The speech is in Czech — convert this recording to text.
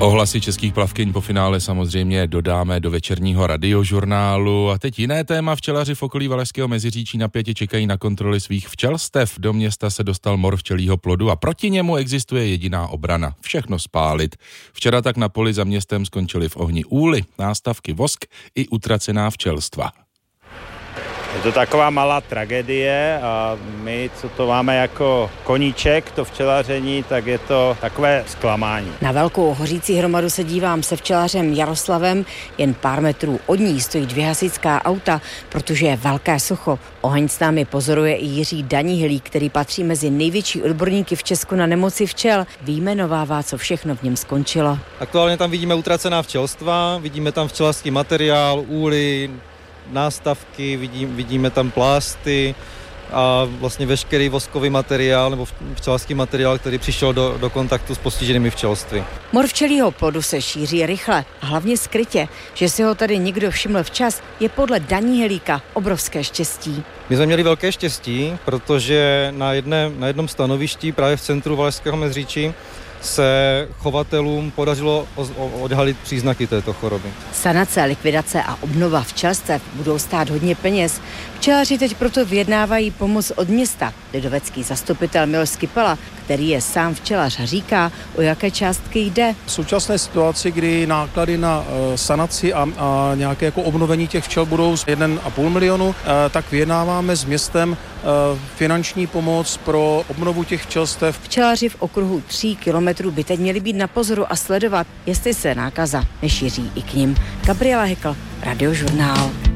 Ohlasy českých plavkyň po finále samozřejmě dodáme do večerního radiožurnálu. A teď jiné téma. Včelaři v okolí Valašského Meziříčí napětě čekají na kontroly svých včelstev. Do města se dostal mor včelího plodu a proti němu existuje jediná obrana. Všechno spálit. Včera tak na poli za městem skončily v ohni úly, nástavky, vosk i utracená včelstva. Je to taková malá tragédie a my, co to máme jako koníček, to včelaření, tak je to takové zklamání. Na velkou hořící hromadu se dívám se včelařem Jaroslavem. Jen pár metrů od ní stojí 2 hasičská auta, protože je velké sucho. Oheň s námi pozoruje i Jiří Danihilík, který patří mezi největší odborníky v Česku na nemoci včel. Vyjmenovává, co všechno v něm skončilo. Aktuálně tam vidíme utracená včelstva, vidíme tam včelařský materiál, úly, nástavky, vidíme tam plásty a vlastně veškerý voskový materiál nebo včelařský materiál, který přišel do kontaktu s postiženými včelstvy. Mor včelího plodu se šíří rychle a hlavně skrytě. Že si ho tady někdo všiml včas, je podle Danihilíka obrovské štěstí. My jsme měli velké štěstí, protože na jednom stanovišti právě v centru Valašského Meziříčí se chovatelům podařilo odhalit příznaky této choroby. Sanace, likvidace a obnova včelstev budou stát hodně peněz. Včelaři teď proto vyjednávají pomoc od města. Lidovecký zastupitel Miloš Skypala, který je sám včelař, říká, o jaké částky jde. V současné situaci, kdy náklady na sanaci a nějaké jako obnovení těch včel budou 1,5 milionu, tak vyjednáváme s městem finanční pomoc pro obnovu těch včelstev. Včelaři v okruhu 3 kilometrů by teď měli být na pozoru a sledovat, jestli se nákaza nešíří i k nim. Gabriela Hykl, Radiožurnál.